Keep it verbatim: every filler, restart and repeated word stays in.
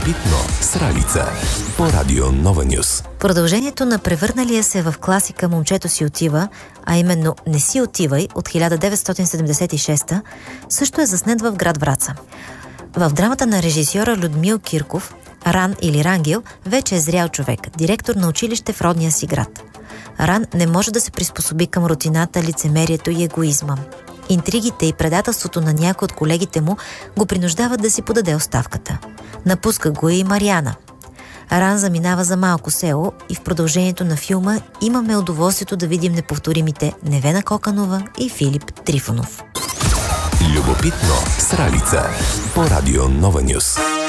Любопитно с Ралица по радио Нова Нюс. Продължението на превърналия се в класика "Момчето си отива", а именно "Не си отивай" от хиляда деветстотин седемдесет и шеста, също е заснет в град Враца. В драмата на режисьора Людмил Кирков, Ран или Рангел вече е зрял човек, директор на училище в родния си град. Ран не може да се приспособи към рутината, лицемерието и егоизма. Интригите и предателството на някои от колегите му го принуждават да си подаде оставката. Напуска го и Мариана. Ран заминава за малко село и в продължението на филма имаме удоволствието да видим неповторимите Невена Коканова и Филип Трифонов. Любопитно с Ралица по радио Нова Нюс.